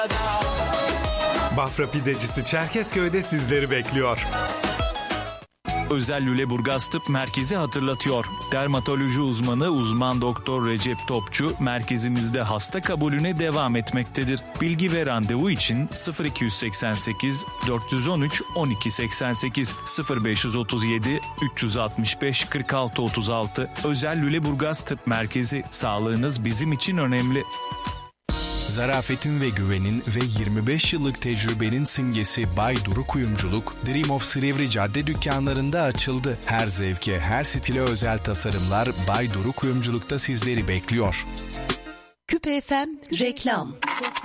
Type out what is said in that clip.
Bafra Pidecisi Çerkezköy'de sizleri bekliyor. Özel Lüleburgaz Tıp Merkezi hatırlatıyor. Dermatoloji uzman doktor Recep Topçu merkezimizde hasta kabulüne devam etmektedir. Bilgi ve randevu için 0288 413 1288 0537 365 46 36. Özel Lüleburgaz Tıp Merkezi, sağlığınız bizim için önemli. Zarafetin ve güvenin ve 25 yıllık tecrübenin simgesi Bay Duru Kuyumculuk, Dream of Silivri Cadde dükkanlarında açıldı. Her zevke, her stile özel tasarımlar Bay Duru Kuyumculuk'ta sizleri bekliyor. Küpe FM reklam.